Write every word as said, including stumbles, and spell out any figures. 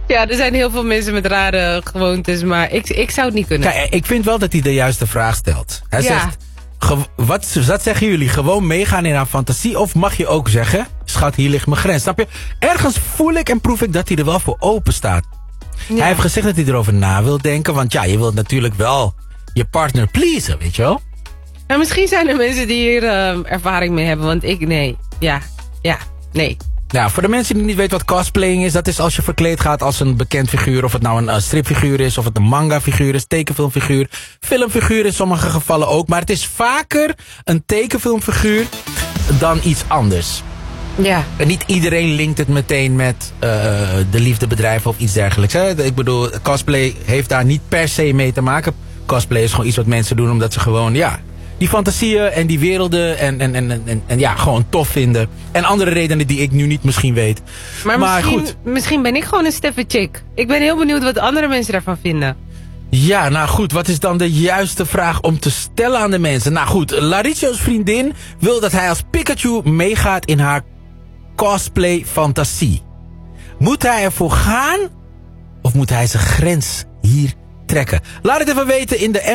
Ja, er zijn heel veel mensen met rare gewoontes, maar ik, ik zou het niet kunnen. Kijk, ik vind wel dat hij de juiste vraag stelt. Hij Ja. zegt, ge- wat, wat zeggen jullie? Gewoon meegaan in haar fantasie? Of mag je ook zeggen, schat, hier ligt mijn grens. Snap je? Ergens voel ik en proef ik dat hij er wel voor open staat. Ja. Hij heeft gezegd dat hij erover na wil denken. Want ja, je wilt natuurlijk wel je partner pleasen, weet je wel? Nou, misschien zijn er mensen die hier uh, ervaring mee hebben, want ik, nee. Ja, ja, nee. Nou, voor de mensen die niet weten wat cosplaying is, dat is als je verkleed gaat als een bekend figuur. Of het nou een uh, stripfiguur is, of het een manga figuur is, tekenfilmfiguur, filmfiguur in sommige gevallen ook. Maar het is vaker een tekenfilmfiguur dan iets anders. Ja. En niet iedereen linkt het meteen met uh, de liefdebedrijven of iets dergelijks. Hè? Ik bedoel, cosplay heeft daar niet per se mee te maken. Cosplay is gewoon iets wat mensen doen omdat ze gewoon, ja, die fantasieën en die werelden en, en, en, en, en ja, gewoon tof vinden. En andere redenen die ik nu niet misschien weet. Maar, Maar misschien, goed. misschien ben ik gewoon een steffe chick. Ik ben heel benieuwd wat andere mensen daarvan vinden. Ja, nou goed, wat is dan de juiste vraag om te stellen aan de mensen? Nou goed, Laritio's vriendin wil dat hij als Pikachu meegaat in haar cosplay fantasie. Moet hij ervoor gaan? Of moet hij zijn grens hier trekken? Laat het even weten in de